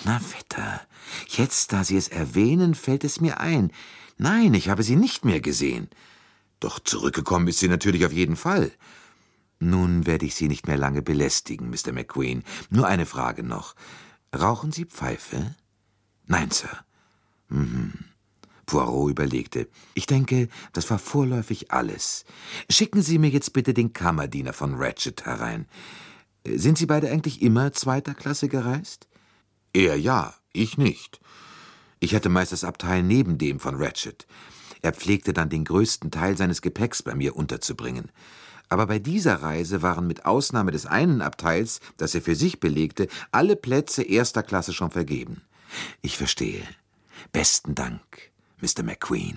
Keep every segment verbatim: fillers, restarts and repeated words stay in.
Donnerwetter! Jetzt, da Sie es erwähnen, fällt es mir ein. Nein, ich habe sie nicht mehr gesehen. Doch zurückgekommen ist sie natürlich auf jeden Fall. Nun werde ich Sie nicht mehr lange belästigen, Mister McQueen. Nur eine Frage noch. Rauchen Sie Pfeife? Nein, Sir. Mhm. Poirot überlegte. Ich denke, das war vorläufig alles. Schicken Sie mir jetzt bitte den Kammerdiener von Ratchet herein. Sind Sie beide eigentlich immer zweiter Klasse gereist? Er ja, ich nicht. Ich hatte meist das Abteil neben dem von Ratchet. Er pflegte dann den größten Teil seines Gepäcks bei mir unterzubringen. Aber bei dieser Reise waren mit Ausnahme des einen Abteils, das er für sich belegte, alle Plätze erster Klasse schon vergeben. Ich verstehe. Besten Dank, Mister McQueen.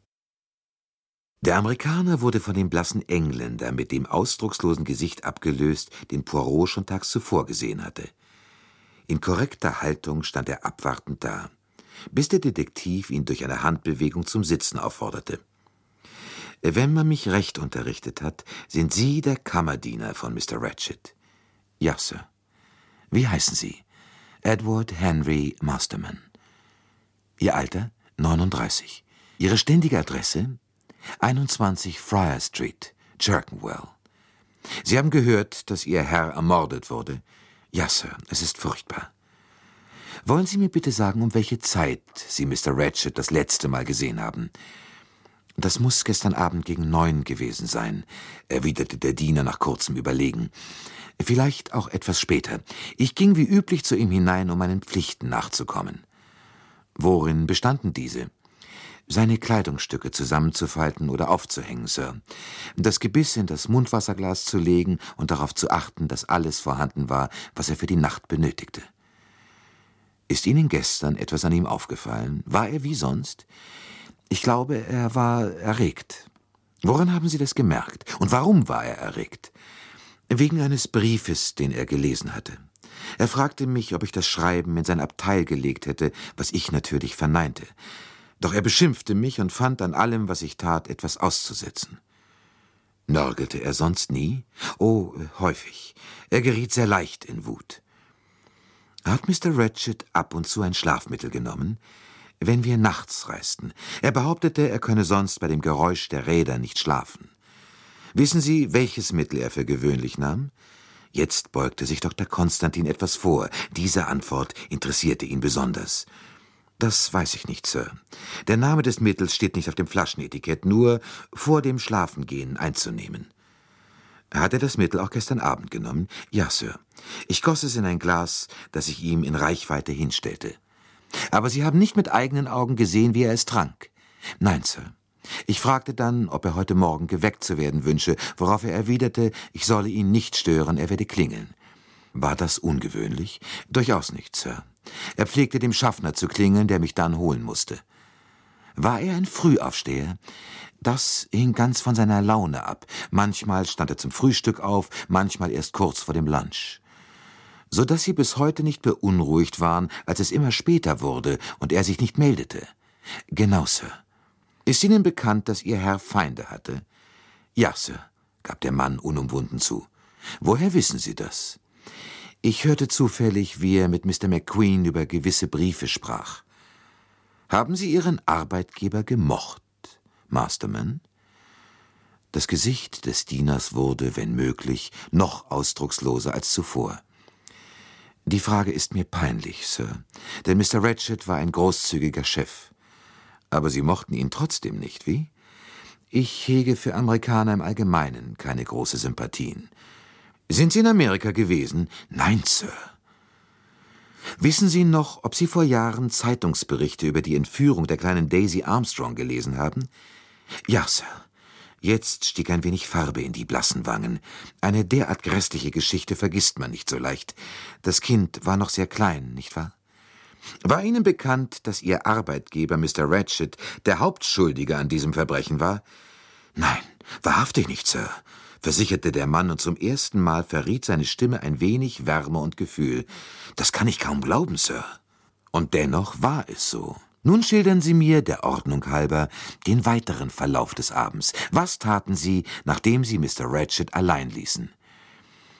Der Amerikaner wurde von dem blassen Engländer mit dem ausdruckslosen Gesicht abgelöst, den Poirot schon tags zuvor gesehen hatte. In korrekter Haltung stand er abwartend da, bis der Detektiv ihn durch eine Handbewegung zum Sitzen aufforderte. »Wenn man mich recht unterrichtet hat, sind Sie der Kammerdiener von Mister Ratchet?« »Ja, Sir.« »Wie heißen Sie?« »Edward Henry Masterman.« »Ihr Alter?« »neununddreißig.« »Ihre ständige Adresse?« einundzwanzig Friar Street, Clerkenwell.« »Sie haben gehört, dass Ihr Herr ermordet wurde?« »Ja, Sir, es ist furchtbar.« »Wollen Sie mir bitte sagen, um welche Zeit Sie Mister Ratchet das letzte Mal gesehen haben?« »Das muss gestern Abend gegen neun gewesen sein«, erwiderte der Diener nach kurzem Überlegen. »Vielleicht auch etwas später. Ich ging wie üblich zu ihm hinein, um meinen Pflichten nachzukommen.« »Worin bestanden diese?« »Seine Kleidungsstücke zusammenzufalten oder aufzuhängen, Sir. Das Gebiss in das Mundwasserglas zu legen und darauf zu achten, dass alles vorhanden war, was er für die Nacht benötigte.« »Ist Ihnen gestern etwas an ihm aufgefallen? War er wie sonst?« »Ich glaube, er war erregt.« »Woran haben Sie das gemerkt? Und warum war er erregt?« »Wegen eines Briefes, den er gelesen hatte. Er fragte mich, ob ich das Schreiben in sein Abteil gelegt hätte, was ich natürlich verneinte. Doch er beschimpfte mich und fand an allem, was ich tat, etwas auszusetzen.« »Nörgelte er sonst nie?« »Oh, häufig. Er geriet sehr leicht in Wut.« »Hat Mister Ratchet ab und zu ein Schlafmittel genommen?« »Wenn wir nachts reisten. Er behauptete, er könne sonst bei dem Geräusch der Räder nicht schlafen.« »Wissen Sie, welches Mittel er für gewöhnlich nahm?« Jetzt beugte sich Doktor Konstantin etwas vor. Diese Antwort interessierte ihn besonders. »Das weiß ich nicht, Sir. Der Name des Mittels steht nicht auf dem Flaschenetikett, nur vor dem Schlafengehen einzunehmen.« »Hat er das Mittel auch gestern Abend genommen?« »Ja, Sir. Ich goss es in ein Glas, das ich ihm in Reichweite hinstellte.« »Aber Sie haben nicht mit eigenen Augen gesehen, wie er es trank?« »Nein, Sir. Ich fragte dann, ob er heute Morgen geweckt zu werden wünsche, worauf er erwiderte, ich solle ihn nicht stören, er werde klingeln.« »War das ungewöhnlich?« »Durchaus nicht, Sir. Er pflegte dem Schaffner zu klingeln, der mich dann holen musste.« »War er ein Frühaufsteher?« »Das hing ganz von seiner Laune ab. Manchmal stand er zum Frühstück auf, manchmal erst kurz vor dem Lunch.« »So dass Sie bis heute nicht beunruhigt waren, als es immer später wurde und er sich nicht meldete?« »Genau, Sir.« »Ist Ihnen bekannt, dass Ihr Herr Feinde hatte?« »Ja, Sir«, gab der Mann unumwunden zu. »Woher wissen Sie das?« »Ich hörte zufällig, wie er mit Mister McQueen über gewisse Briefe sprach.« »Haben Sie Ihren Arbeitgeber gemocht, Masterman?« Das Gesicht des Dieners wurde, wenn möglich, noch ausdrucksloser als zuvor. »Die Frage ist mir peinlich, Sir, denn Mister Ratchet war ein großzügiger Chef. Aber Sie mochten ihn trotzdem nicht, wie? Ich hege für Amerikaner im Allgemeinen keine große Sympathien. Sind Sie in Amerika gewesen?« »Nein, Sir.« »Wissen Sie noch, ob Sie vor Jahren Zeitungsberichte über die Entführung der kleinen Daisy Armstrong gelesen haben?« »Ja, Sir.« Jetzt stieg ein wenig Farbe in die blassen Wangen. Eine derart grässliche Geschichte vergisst man nicht so leicht. Das Kind war noch sehr klein, nicht wahr? War Ihnen bekannt, dass Ihr Arbeitgeber, Mister Ratchet, der Hauptschuldige an diesem Verbrechen war?« »Nein, wahrhaftig nicht, Sir«, versicherte der Mann, und zum ersten Mal verriet seine Stimme ein wenig Wärme und Gefühl. »Das kann ich kaum glauben, Sir.« Und dennoch war es so. Nun schildern Sie mir, der Ordnung halber, den weiteren Verlauf des Abends. Was taten Sie, nachdem Sie Mister Ratchet allein ließen?«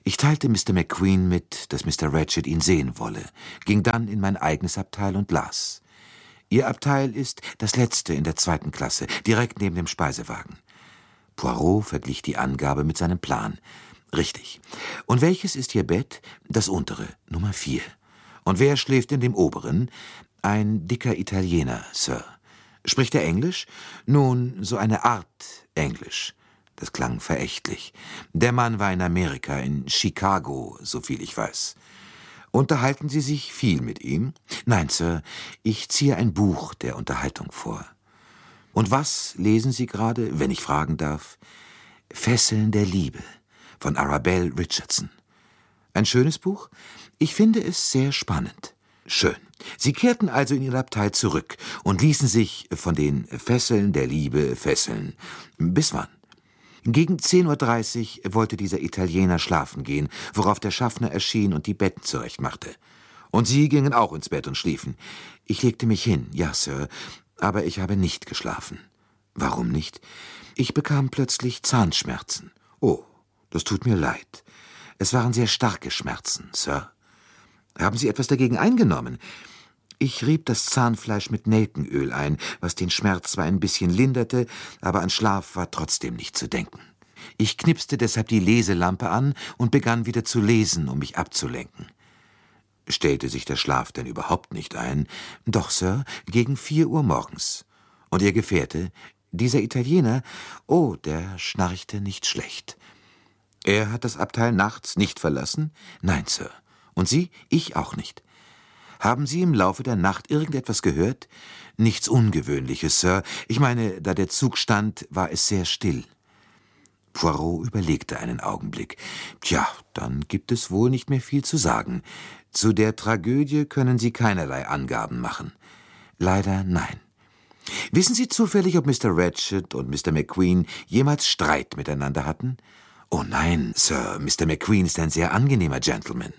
Ich teilte Mister McQueen mit, dass Mister Ratchet ihn sehen wolle, ging dann in mein eigenes Abteil und las. Ihr Abteil ist das letzte in der zweiten Klasse, direkt neben dem Speisewagen. Poirot verglich die Angabe mit seinem Plan. Richtig. Und welches ist Ihr Bett? Das untere, Nummer vier. Und wer schläft in dem oberen? Ein dicker Italiener, Sir. Spricht er Englisch? Nun, so eine Art Englisch. Das klang verächtlich. Der Mann war in Amerika, in Chicago, soviel ich weiß. Unterhalten Sie sich viel mit ihm? Nein, Sir, ich ziehe ein Buch der Unterhaltung vor. Und was lesen Sie gerade, wenn ich fragen darf? Fesseln der Liebe von Arabelle Richardson. Ein schönes Buch? Ich finde es sehr spannend. Schön. Sie kehrten also in Ihr Abteil zurück und ließen sich von den Fesseln der Liebe fesseln. Bis wann? Gegen zehn Uhr dreißig wollte dieser Italiener schlafen gehen, worauf der Schaffner erschien und die Betten zurechtmachte. Und Sie gingen auch ins Bett und schliefen. Ich legte mich hin, ja, Sir, aber ich habe nicht geschlafen. Warum nicht? Ich bekam plötzlich Zahnschmerzen. Oh, das tut mir leid. Es waren sehr starke Schmerzen, Sir. Haben Sie etwas dagegen eingenommen? Ich rieb das Zahnfleisch mit Nelkenöl ein, was den Schmerz zwar ein bisschen linderte, aber an Schlaf war trotzdem nicht zu denken. Ich knipste deshalb die Leselampe an und begann wieder zu lesen, um mich abzulenken. Stellte sich der Schlaf denn überhaupt nicht ein? Doch, Sir, gegen vier Uhr morgens. Und Ihr Gefährte, dieser Italiener, oh, der schnarchte nicht schlecht. Er hat das Abteil nachts nicht verlassen? Nein, Sir. Und Sie? Ich auch nicht. Haben Sie im Laufe der Nacht irgendetwas gehört? Nichts Ungewöhnliches, Sir. Ich meine, da der Zug stand, war es sehr still. Poirot überlegte einen Augenblick. Tja, dann gibt es wohl nicht mehr viel zu sagen. Zu der Tragödie können Sie keinerlei Angaben machen. Leider nein. Wissen Sie zufällig, ob Mister Ratchet und Mister McQueen jemals Streit miteinander hatten? Oh nein, Sir, Mister McQueen ist ein sehr angenehmer Gentleman.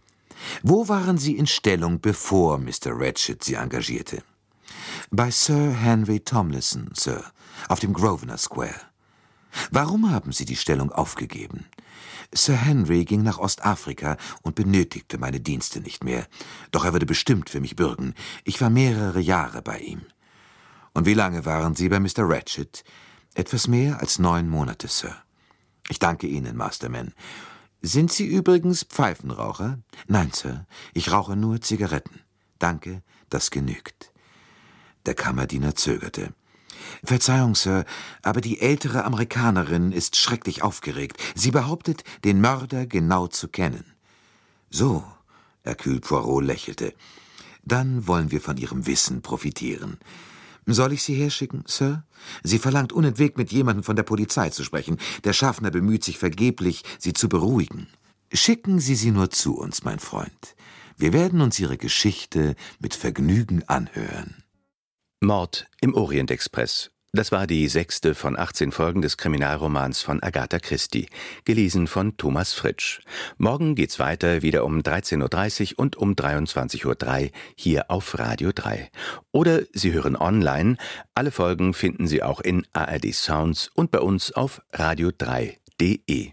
Wo waren Sie in Stellung, bevor Mister Ratchet Sie engagierte? Bei Sir Henry Tomlinson, Sir, auf dem Grosvenor Square. Warum haben Sie die Stellung aufgegeben? Sir Henry ging nach Ostafrika und benötigte meine Dienste nicht mehr. Doch er würde bestimmt für mich bürgen. Ich war mehrere Jahre bei ihm. Und wie lange waren Sie bei Mister Ratchet? Etwas mehr als neun Monate, Sir. Ich danke Ihnen, Masterman. Sind Sie übrigens Pfeifenraucher? Nein, Sir, ich rauche nur Zigaretten. Danke, das genügt. Der Kammerdiener zögerte. Verzeihung, Sir, aber die ältere Amerikanerin ist schrecklich aufgeregt. Sie behauptet, den Mörder genau zu kennen. So, Hercule Poirot lächelte. Dann wollen wir von Ihrem Wissen profitieren. Soll ich Sie herschicken, Sir? Sie verlangt unentwegt, mit jemandem von der Polizei zu sprechen. Der Schaffner bemüht sich vergeblich, Sie zu beruhigen. Schicken Sie sie nur zu uns, mein Freund. Wir werden uns Ihre Geschichte mit Vergnügen anhören. Mord im Orient-Express. Das war die sechste von achtzehn Folgen des Kriminalromans von Agatha Christie, gelesen von Thomas Fritsch. Morgen geht's weiter, wieder um dreizehn Uhr dreißig und um dreiundzwanzig Uhr drei hier auf Radio drei. Oder Sie hören online. Alle Folgen finden Sie auch in A R D Sounds und bei uns auf radio drei punkt de.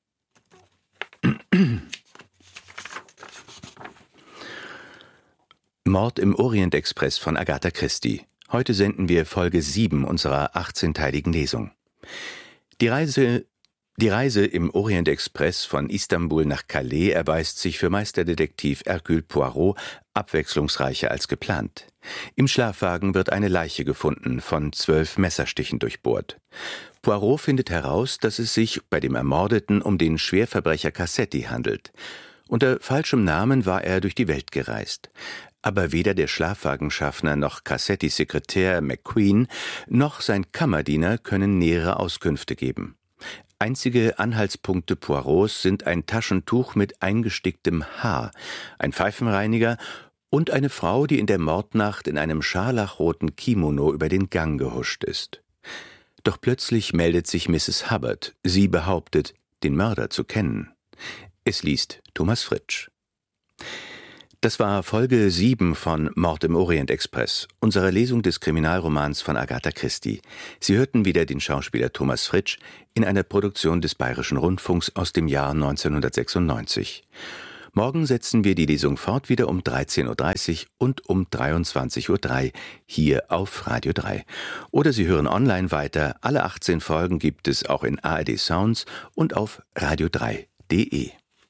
Mord im Orient-Express von Agatha Christie. Heute senden wir Folge sieben unserer achtzehnteiligen Lesung. Die Reise, die Reise im Orient-Express von Istanbul nach Calais erweist sich für Meisterdetektiv Hercule Poirot abwechslungsreicher als geplant. Im Schlafwagen wird eine Leiche gefunden, von zwölf Messerstichen durchbohrt. Poirot findet heraus, dass es sich bei dem Ermordeten um den Schwerverbrecher Cassetti handelt. Unter falschem Namen war er durch die Welt gereist. Aber weder der Schlafwagenschaffner noch Cassettis Sekretär McQueen noch sein Kammerdiener können nähere Auskünfte geben. Einzige Anhaltspunkte Poirots sind ein Taschentuch mit eingesticktem Haar, ein Pfeifenreiniger und eine Frau, die in der Mordnacht in einem scharlachroten Kimono über den Gang gehuscht ist. Doch plötzlich meldet sich Misses Hubbard. Sie behauptet, den Mörder zu kennen. Es liest Thomas Fritsch. Das war Folge sieben von Mord im Orient Express, unserer Lesung des Kriminalromans von Agatha Christie. Sie hörten wieder den Schauspieler Thomas Fritsch in einer Produktion des Bayerischen Rundfunks aus dem Jahr neunzehnhundertsechsundneunzig. Morgen setzen wir die Lesung fort, wieder um dreizehn Uhr dreißig und um dreiundzwanzig Uhr drei hier auf Radio drei. Oder Sie hören online weiter. Alle achtzehn Folgen gibt es auch in A R D Sounds und auf radio drei punkt de.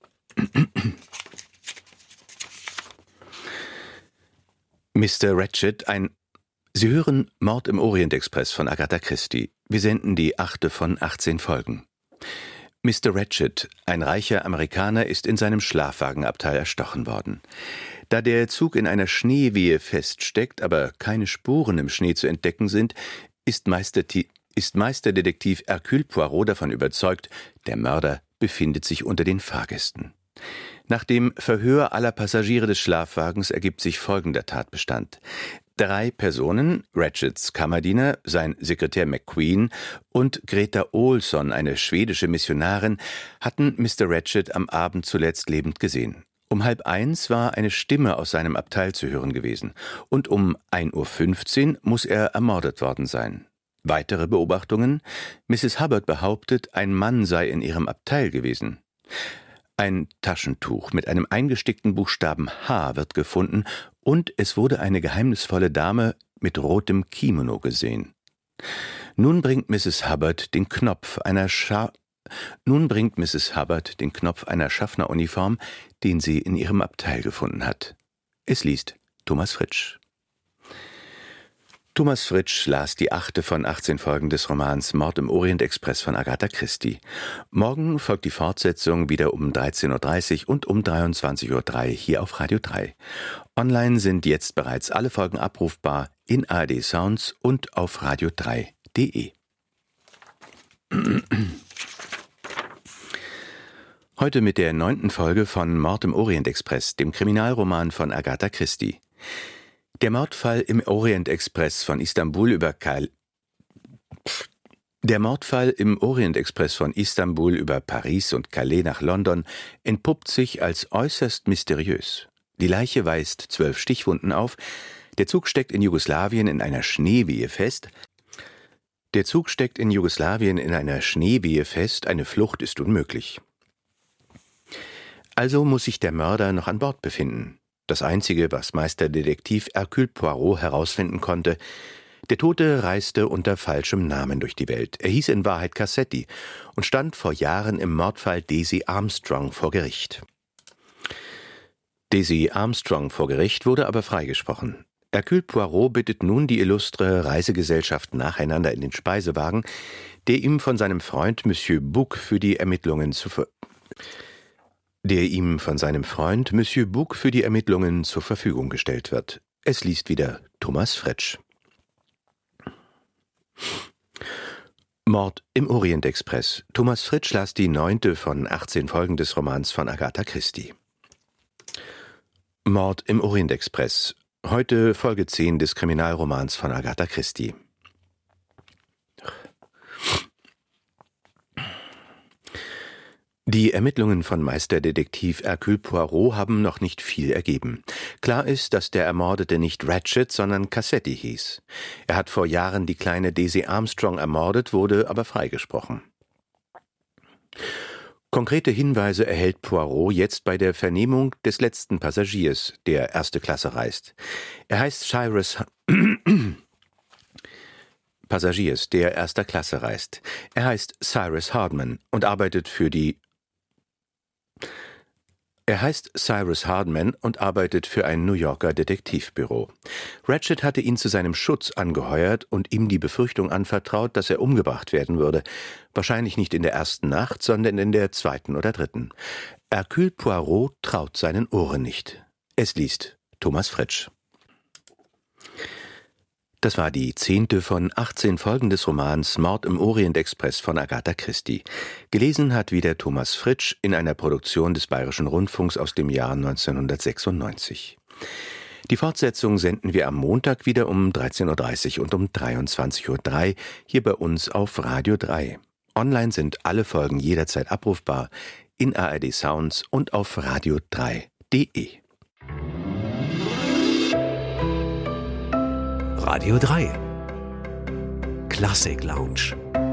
Mister Ratched, ein... Sie hören Mord im Orient Express von Agatha Christie. Wir senden die achte von achtzehn Folgen. Mister Ratched, ein reicher Amerikaner, ist in seinem Schlafwagenabteil erstochen worden. Da der Zug in einer Schneewehe feststeckt, aber keine Spuren im Schnee zu entdecken sind, ist, Meister, ist Meisterdetektiv Hercule Poirot davon überzeugt, der Mörder befindet sich unter den Fahrgästen. Nach dem Verhör aller Passagiere des Schlafwagens ergibt sich folgender Tatbestand. Drei Personen, Ratcheds Kammerdiener, sein Sekretär McQueen und Greta Olsson, eine schwedische Missionarin, hatten Mister Ratched am Abend zuletzt lebend gesehen. Um halb eins war eine Stimme aus seinem Abteil zu hören gewesen und um ein Uhr fünfzehn muss er ermordet worden sein. Weitere Beobachtungen: Misses Hubbard behauptet, ein Mann sei in ihrem Abteil gewesen. Ein Taschentuch mit einem eingestickten Buchstaben H wird gefunden und es wurde eine geheimnisvolle Dame mit rotem Kimono gesehen. Nun bringt Misses Hubbard den Knopf einer Scha Nun bringt Misses Hubbard den Knopf einer Schaffneruniform, den sie in ihrem Abteil gefunden hat. Es liest Thomas Fritsch. Thomas Fritsch las die achte von achtzehn Folgen des Romans Mord im Orient Express von Agatha Christie. Morgen folgt die Fortsetzung wieder um dreizehn Uhr dreißig und um dreiundzwanzig Uhr drei hier auf Radio drei. Online sind jetzt bereits alle Folgen abrufbar in A R D Sounds und auf radio drei punkt de. Heute mit der neunten Folge von Mord im Orient Express, dem Kriminalroman von Agatha Christie. Der Mordfall im Orient Express von Istanbul über Kal Der Mordfall im Orient Express von Istanbul über Paris und Calais nach London entpuppt sich als äußerst mysteriös. Die Leiche weist zwölf Stichwunden auf. Der Zug steckt in Jugoslawien in einer Schneewehe fest. Der Zug steckt in Jugoslawien in einer Schneewehe fest. Eine Flucht ist unmöglich. Also muss sich der Mörder noch an Bord befinden. Das Einzige, was Meisterdetektiv Hercule Poirot herausfinden konnte: Der Tote reiste unter falschem Namen durch die Welt. Er hieß in Wahrheit Cassetti und stand vor Jahren im Mordfall Daisy Armstrong vor Gericht. Daisy Armstrong vor Gericht wurde aber freigesprochen. Hercule Poirot bittet nun die illustre Reisegesellschaft nacheinander in den Speisewagen, der ihm von seinem Freund Monsieur Bouc für die Ermittlungen zu ver der ihm von seinem Freund Monsieur Bouc für die Ermittlungen zur Verfügung gestellt wird. Es liest wieder Thomas Fritsch. Mord im Orient Express. Thomas Fritsch las die neunte von achtzehn Folgen des Romans von Agatha Christie. Mord im Orient Express. Heute Folge zehn des Kriminalromans von Agatha Christie. Die Ermittlungen von Meisterdetektiv Hercule Poirot haben noch nicht viel ergeben. Klar ist, dass der Ermordete nicht Ratched, sondern Cassetti hieß. Er hat vor Jahren die kleine Daisy Armstrong ermordet, wurde aber freigesprochen. Konkrete Hinweise erhält Poirot jetzt bei der Vernehmung des letzten Passagiers, der erste Klasse reist. Er heißt Cyrus... Passagiers, der erster Klasse reist. Er heißt Cyrus Hardman und arbeitet für die Er heißt Cyrus Hardman und arbeitet für ein New Yorker Detektivbüro. Ratched hatte ihn zu seinem Schutz angeheuert und ihm die Befürchtung anvertraut, dass er umgebracht werden würde. Wahrscheinlich nicht in der ersten Nacht, sondern in der zweiten oder dritten. Hercule Poirot traut seinen Ohren nicht. Es liest Thomas Fritsch. Das war die zehnte von achtzehn Folgen des Romans Mord im Orient Express von Agatha Christie. Gelesen hat wieder Thomas Fritsch in einer Produktion des Bayerischen Rundfunks aus dem Jahr neunzehnhundertsechsundneunzig. Die Fortsetzung senden wir am Montag wieder um dreizehn Uhr dreißig und um dreiundzwanzig Uhr drei hier bei uns auf Radio drei. Online sind alle Folgen jederzeit abrufbar in A R D Sounds und auf radio drei punkt de. Radio drei Klassik Lounge.